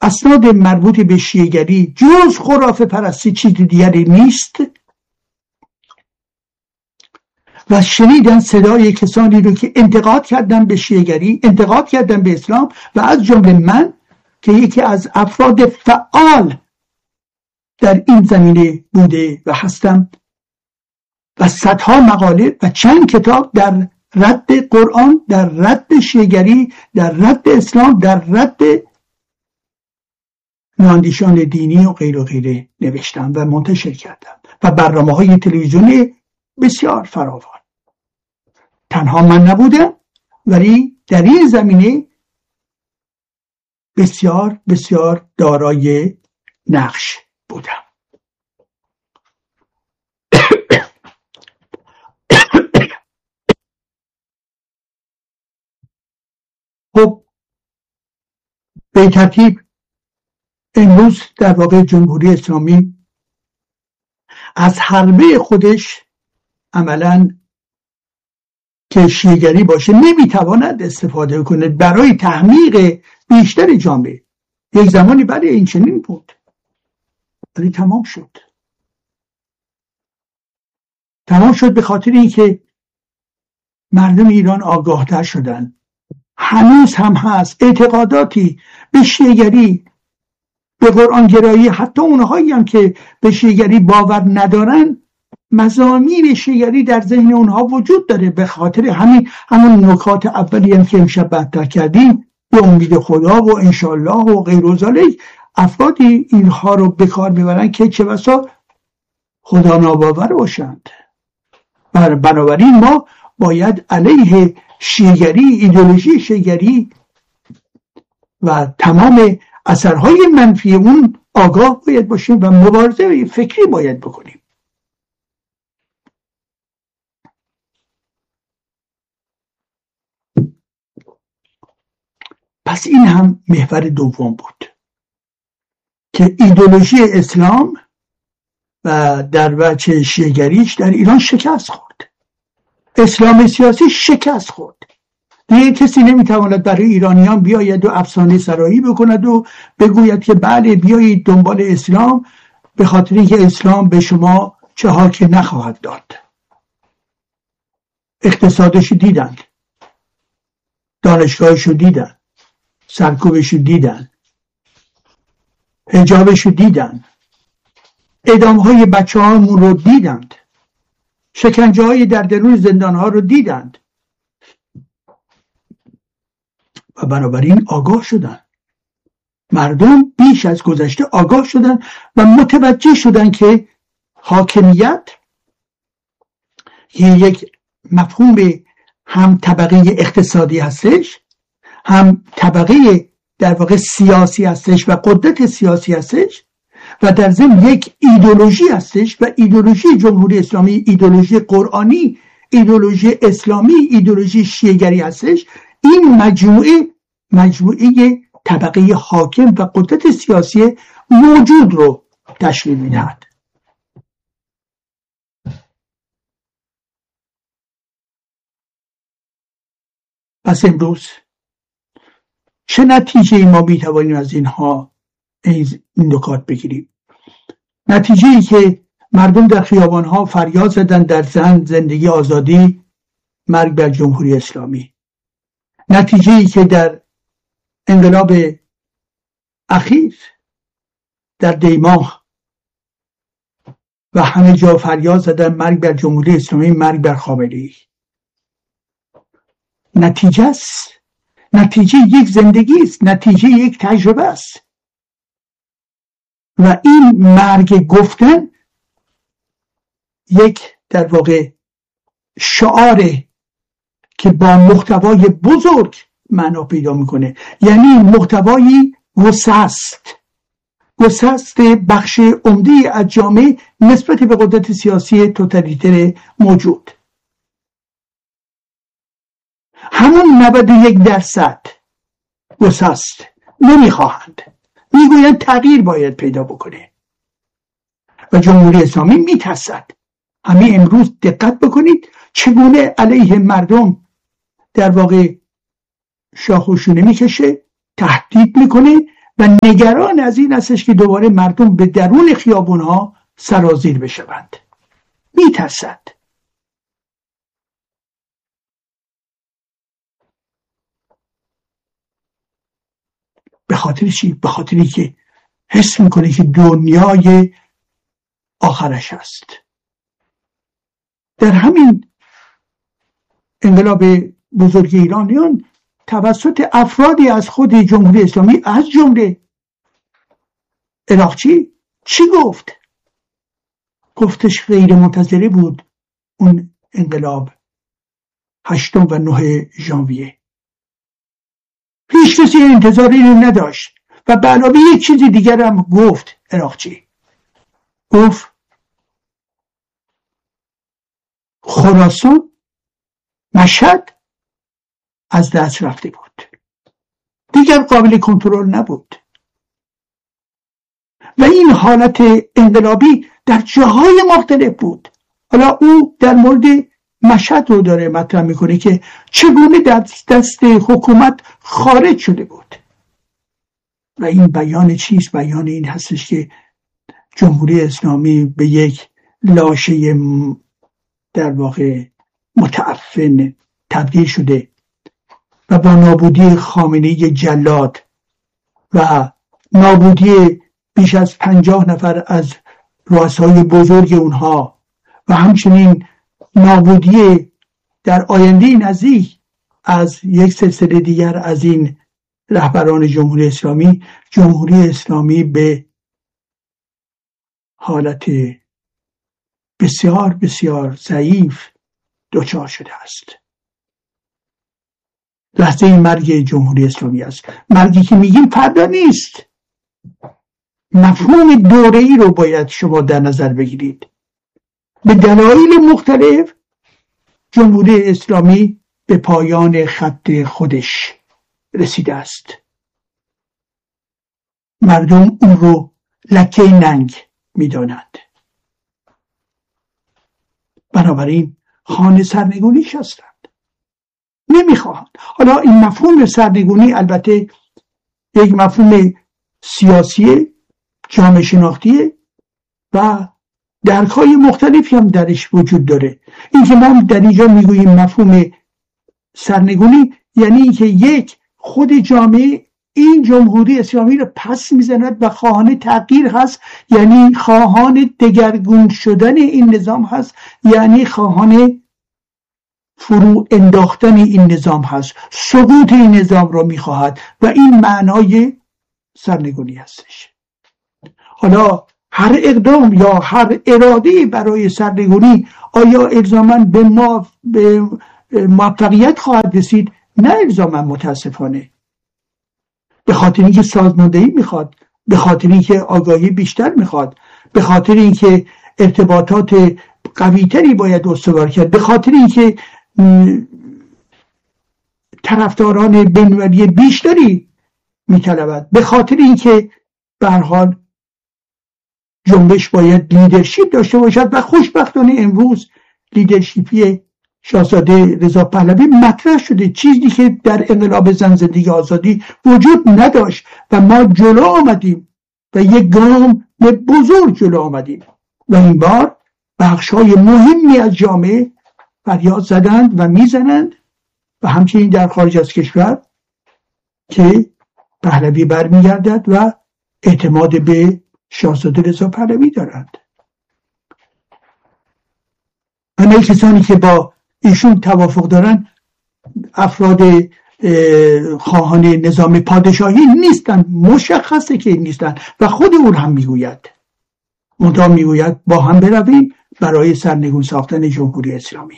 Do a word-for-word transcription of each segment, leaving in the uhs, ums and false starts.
اسناد مربوط به شیعه‌گری جز خرافه پرستی چیز دیگری نیست و شنیدن صدای کسانی رو که انتقاد کردن به شیعه‌گری، انتقاد کردن به اسلام و از جمله من که یکی از افراد فعال در این زمینه بوده و هستم و صدها مقاله و چند کتاب در رد قرآن، در رد شیعه‌گری، در رد اسلام، در رد نواندیشان دینی و غیر و غیره نوشتم و منتشر کردم و برنامه های تلویزیونی بسیار فراوان. تنها من نبودم، ولی در این زمینه بسیار بسیار دارای نقش بودم. خب به ترتیب امروز در واقع جمهوری اسلامی از حربه خودش عملاً که شیعه‌گری باشه نمیتواند استفاده کنه برای تحمیق بیشتر جامعه. یک زمانی بله این چنین بود، ولی تمام شد. تمام شد به خاطر اینکه مردم ایران آگاهتر شدن. هنوز هم هست اعتقاداتی به شیعه‌گری، به قرآنگرایی، حتی اونهایی هم که به شیعه‌گری باور ندارن مضامین شیعه‌گری در ذهن اونها وجود داره. به خاطر همین همون نکات اولی هم که امشب مطرح کردیم، به امید خدا و انشالله و غیر و ذالک، افرادی اینها رو به کار میبرن که چه بسا خدا ناباور باشند. بنابراین ما باید علیه شیعه‌گری، ایدئولوژی شیعه‌گری و تمام اثرهای منفی اون آگاه باید باشیم و مبارزه فکری باید بکنیم. پس این هم محور دوم بود که ایدئولوژی اسلام و در وجه شیعه‌گریش در ایران شکست خورد. اسلام سیاسی شکست خورد. دیگه کسی نمیتواند برای ایرانیان بیاید و افسانه سرایی بکند و بگوید که بله بیایید دنبال اسلام، به خاطر اینکه اسلام به شما چه ها که نخواهد داد. اقتصادشو دیدن، دانشگاهشو دیدن، سرکوبشو دیدن، حجابشو دیدن، اعدامهای بچه هامون رو دیدند، شکنجه های در درون زندان ها رو دیدند و بنابراین آگاه شدن. مردم بیش از گذشته آگاه شدن و متوجه شدن که حاکمیت یک مفهوم هم طبقه اقتصادی هستش، هم طبقه در واقع سیاسی هستش و قدرت سیاسی هستش و در ضمن یک ایدئولوژی هستش و ایدئولوژی جمهوری اسلامی، ایدئولوژی قرآنی، ایدئولوژی اسلامی، ایدئولوژی شیعه‌گری هستش. این مجموعه مجموعه طبقه حاکم و قدرت سیاسی موجود رو تشکیل میدهد. پس امروز چه نتیجه ما میتوانیم از اینها این نکات بگیریم؟ نتیجه ای که مردم در خیابانها فریاد زدن در زن زندگی آزادی، مرگ بر جمهوری اسلامی. نتیجه ای که در انقلاب اخیر در دیماه و همه جا فریاد زدن مرگ بر جمهوری اسلامی، مرگ بر خامنه‌ای. نتیجه است، نتیجه یک زندگی است، نتیجه یک تجربه است و این مرگ گفتن یک در واقع شعاره که با محتوای بزرگ معنا پیدا میکنه. یعنی محتوایی گسست گسست بخش عمده از جامعه نسبت به قدرت سیاسی توتالیتر موجود. همون نود و یک درصد گسست نمیخواهند، میگویند تغییر باید پیدا بکنه و جمهوری اسلامی میترسد. همین امروز دقت بکنید چگونه علیه مردم در واقع شاخ و شونه میکشه، تهدید میکنه و نگران از این هستش که دوباره مردم به درون خیابونها سرازیر بشوند. میترسد. به خاطر چی؟ به خاطری که حس میکنه که دنیای آخرش است. در همین انقلاب بزرگ ایرانیان توسط افرادی از خود جمهوری اسلامی از جمله عراقچی چی گفت؟ گفتش غیر منتظره بود اون انقلاب هشتم و نه ژانویه. هیچ کسی انتظاری رو نداشت و به علاوه یک چیز دیگر هم گفت. عراقچی گفت خراسان، مشهد از دست رفته بود، دیگر قابل کنترل نبود و این حالت انقلابی در جاهای مختلف بود. حالا او در مورد مشهد رو داره مطرح میکنه که چگونه دست دست حکومت خارج شده بود و این بیان چیست؟ بیان این هستش که جمهوری اسلامی به یک لاشه در واقع متعفن تبدیل شده و با نابودی خامنه‌ای جلاد و نابودی بیش از پنجاه نفر از رؤسای بزرگ اونها و همچنین نابودی در آینده نزدیک از یک سلسله دیگر از این رهبران جمهوری اسلامی، جمهوری اسلامی به حالت بسیار بسیار ضعیف دچار شده است. لحظه این مرگ جمهوری اسلامی است. مرگی که میگیم فردا نیست. مفهوم دوره‌ای رو باید شما در نظر بگیرید. به دلایل مختلف جمهوری اسلامی به پایان خط خودش رسیده است. مردم اون رو لکه ننگ میدانند. بنابراین خانه سرنگونیش هستند. نمیخواهند. حالا این مفهوم سرنگونی البته یک مفهوم سیاسی، جامعه شناختیه و درک‌های مختلفی هم درش وجود داره. این که ما در اینجا میگوییم مفهوم سرنگونی یعنی اینکه یک خود جامعه این جمهوری اسلامی رو پس میزند و خواهان تغییر هست، یعنی خواهان دگرگون شدن این نظام هست، یعنی خواهان فرو انداختن این نظام هست، سقوط این نظام رو میخواهد و این معنای سرنگونی هستش. حالا هر اقدام یا هر اراده برای سرنگونی آیا الزاماً به ما به موفقیت خواهد رسید؟ نه الزاماً، متاسفانه. به خاطر اینکه سازماندهی میخواد، به خاطر اینکه آگاهی بیشتر میخواد، به خاطر اینکه ارتباطات قویتری باید استوار کرد، به خاطر اینکه طرفداران بین‌المللی بیشتری میطلبد، به خاطر اینکه به هر حال جنبش باید لیدرشپ داشته باشد و خوشبختانه امروز لیدرشپی شاهزاده رضا پهلوی مطرح شده، چیزی که در انقلاب زن زندگی آزادی وجود نداشت و ما جلو آمدیم و یک گام بزرگ جلو آمدیم و این بار بخش‌های مهمی از جامعه فریاد زدند و میزنند و همچنین در خارج از کشور که پهلوی برمیگردد و اعتماد به شاهزاده رضا پهلوی دارند. همه کسانی که با ایشون توافق دارن افراد خواهان نظام پادشاهی نیستن، مشخصه که نیستن و خود اون هم میگوید منتها میگوید با هم برویم برای سرنگون ساختن جمهوری اسلامی.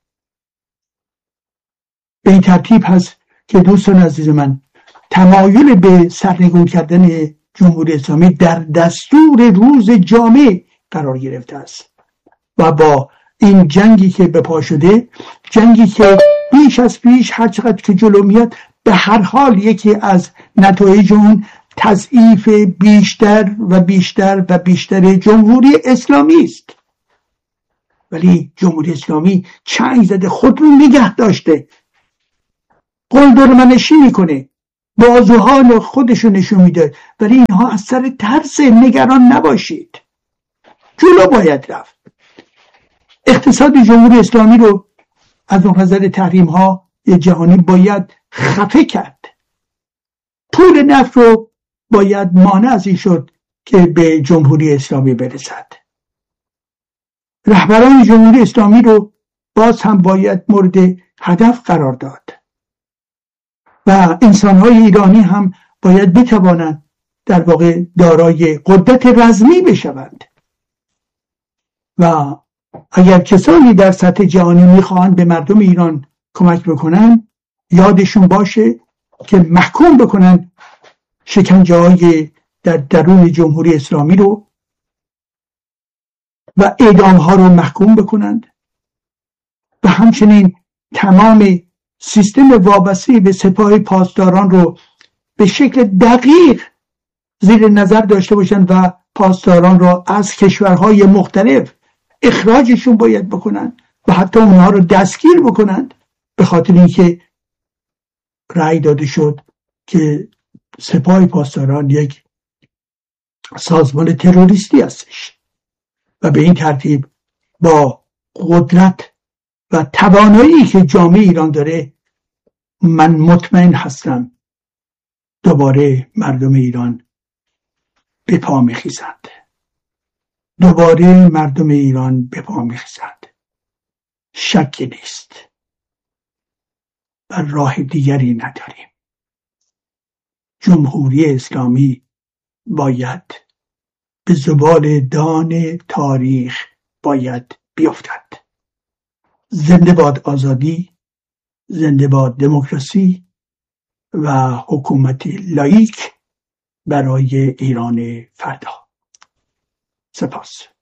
به این ترتیب هست که دوستان عزیز من تمایل به سرنگون کردن جمهوری اسلامی در دستور روز جامعه قرار گرفته است و با این جنگی که به پا شده، جنگی که بیش از پیش هر چقدر که جلو میاد به هر حال یکی از نتایج اون تضعیف بیشتر و بیشتر و بیشتر جمهوری اسلامی است. ولی جمهوری اسلامی چنگ زده، خود رو نگه داشته، قلدر منشی میکنه بازوحال خودشو نشون میده، ولی اینها از سر ترس نگران نباشید، جلو باید رفت. اقتصاد جمهوری اسلامی رو از اون نظر تحریم ها جهانی باید خفه کرد. پول نفت رو باید مانع از این شد که به جمهوری اسلامی برسد. رهبران جمهوری اسلامی رو باز هم باید مورد هدف قرار داد و انسان‌های ایرانی هم باید بتوانند در واقع دارای قدرت رزمی بشوند و اگر کسانی در سطح جهانی میخواهند به مردم ایران کمک بکنن، یادشون باشه که محکوم بکنن شکنجه‌های در درون جمهوری اسلامی رو و اعدام‌ها رو محکوم بکنند و همچنین تمام سیستم وابسته به سپاه پاسداران رو به شکل دقیق زیر نظر داشته باشند و پاسداران را از کشورهای مختلف اخراجشون باید بکنند و حتی اونها رو دستگیر بکنند، به خاطر اینکه رأی داده شد که سپاه پاسداران یک سازمان تروریستی هستش و به این ترتیب با قدرت و توانایی که جامعه ایران داره، من مطمئن هستم دوباره مردم ایران به پا میخیزند. دوباره مردم ایران به پا میخیزند، شکی نیست و راه دیگری نداریم. جمهوری اسلامی باید به زبال دان تاریخ باید بیفتد. زنده باد آزادی، زنده باد دموکراسی و حکومت لاییک برای ایران فردا. سپاس.